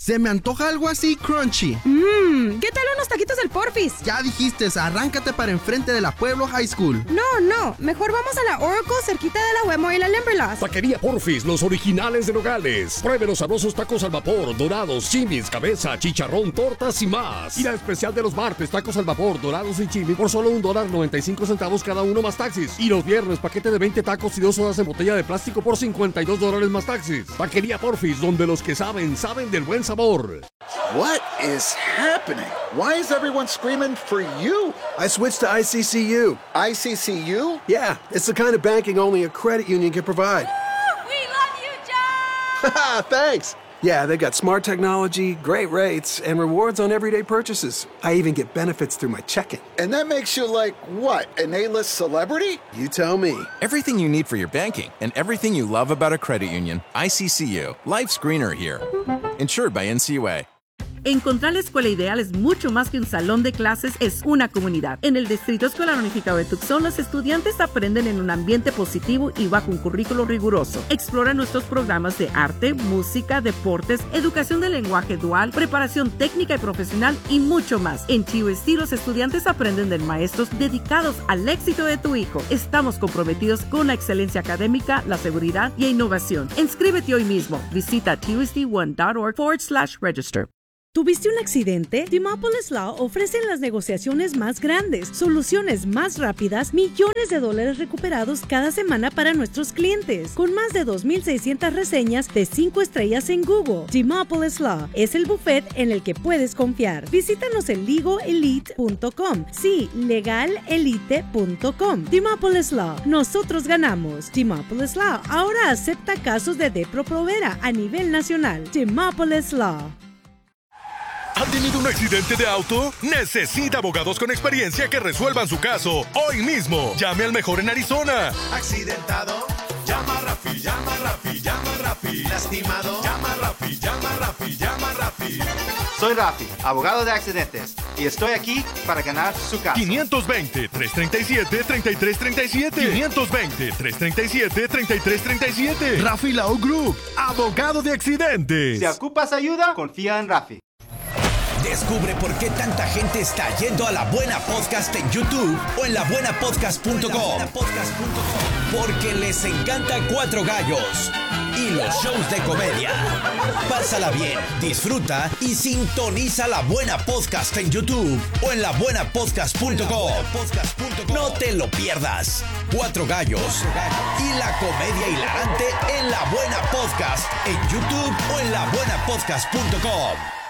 Se me antoja algo así crunchy. ¿Qué tal unos taquitos del Porfis? Ya dijiste, arráncate para enfrente de la Pueblo High School. No, mejor vamos a la Oracle cerquita de la Wemo y la Limberlost. Taquería Porfis, los originales de Nogales. Pruebe los sabrosos tacos al vapor, dorados, chimis, cabeza, chicharrón, tortas y más. Y la especial de los martes, tacos al vapor, dorados y chimis por solo $1.95 cada uno más taxis. Y los viernes, paquete de 20 tacos y 2 sodas en botella de plástico por $52 más taxis. Taquería Porfis, donde los que saben del buen sabor. What is happening? Why is everyone screaming for you? I switched to ICCU. ICCU? Yeah, it's the kind of banking only a credit union can provide. We love you, John! Thanks. Yeah, they got smart technology, great rates, and rewards on everyday purchases. I even get benefits through my checking. And that makes you like, what, an A-list celebrity? You tell me. Everything you need for your banking and everything you love about a credit union. ICCU. Life's greener here. Insured by NCUA. Encontrar la escuela ideal es mucho más que un salón de clases, es una comunidad. En el Distrito Escolar Unificado de Tucson, los estudiantes aprenden en un ambiente positivo y bajo un currículo riguroso. Explora nuestros programas de arte, música, deportes, educación de lenguaje dual, preparación técnica y profesional y mucho más. En TUSD, los estudiantes aprenden de maestros dedicados al éxito de tu hijo. Estamos comprometidos con la excelencia académica, la seguridad y innovación. Inscríbete hoy mismo. Visita tusd1.org/register. ¿Tuviste un accidente? Demopolis Law ofrece las negociaciones más grandes, soluciones más rápidas, millones de dólares recuperados cada semana para nuestros clientes. Con más de 2,600 reseñas de 5 estrellas en Google, Demopolis Law es el buffet en el que puedes confiar. Visítanos en legalelite.com. Sí, legalelite.com. Demopolis Law. Nosotros ganamos. Demopolis Law ahora acepta casos de Depro-Provera a nivel nacional. Demopolis Law. ¿Han tenido un accidente de auto? Necesita abogados con experiencia que resuelvan su caso hoy mismo. Llame al mejor en Arizona. ¿Accidentado? Llama a Rafi, llama a Rafi, llama a Rafi. ¿Lastimado? Llama a Rafi, llama a Rafi, llama a Rafi. Soy Rafi, abogado de accidentes, y estoy aquí para ganar su caso. 520-337-3337. 520-337-3337. Rafi Law Group, abogado de accidentes. Si ocupas ayuda, confía en Rafi. Descubre por qué tanta gente está yendo a La Buena Podcast en YouTube o en labuenapodcast.com. Porque les encanta Cuatro Gallos y los shows de comedia. Pásala bien, disfruta y sintoniza La Buena Podcast en YouTube o en labuenapodcast.com. No te lo pierdas. Cuatro Gallos y la comedia hilarante en La Buena Podcast en YouTube o en labuenapodcast.com.